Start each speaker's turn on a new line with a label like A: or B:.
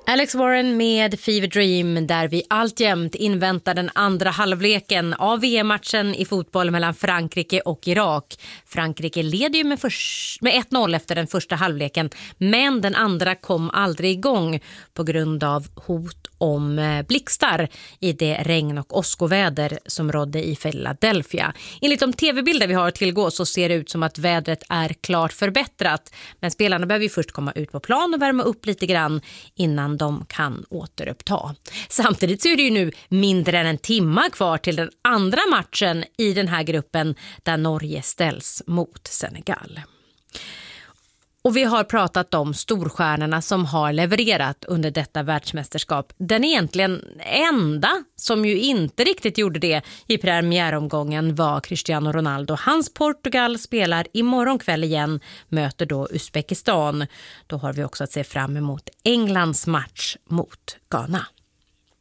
A: Alex Warren med Fever Dream, där vi alltjämt inväntar den andra halvleken av VM-matchen i fotboll mellan Frankrike och Irak. Frankrike leder ju med 1-0 efter den första halvleken, men den andra kom aldrig igång på grund av hot om blixtar i det regn- och åskoväder som rådde i Philadelphia. Enligt de tv-bilder vi har att tillgå så ser det ut som att vädret är klart förbättrat, men spelarna behöver ju först komma ut på plan och värma upp lite grann innan de kan återuppta. Samtidigt så är det ju nu mindre än en timme kvar till den andra matchen i den här gruppen där Norge ställs mot Senegal. Och vi har pratat om storstjärnorna som har levererat under detta världsmästerskap. Den egentligen enda som ju inte riktigt gjorde det i premiäromgången var Cristiano Ronaldo. Hans Portugal spelar imorgon kväll igen, möter då Uzbekistan. Då har vi också att se fram emot Englands match mot Ghana.